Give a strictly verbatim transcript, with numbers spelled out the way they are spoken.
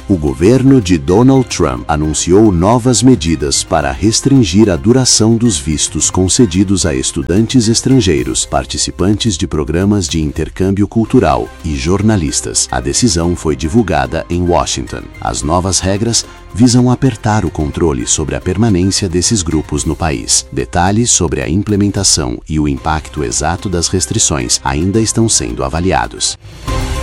O governo de Donald Trump anunciou novas medidas para restringir a duração dos vistos concedidos a estudantes estrangeiros, participantes de programas de intercâmbio cultural e jornalistas. A decisão foi divulgada em Washington. As novas regras visam apertar o controle sobre a permanência desses grupos no país. Detalhes sobre a implementação e o impacto exato das restrições ainda estão sendo avaliados.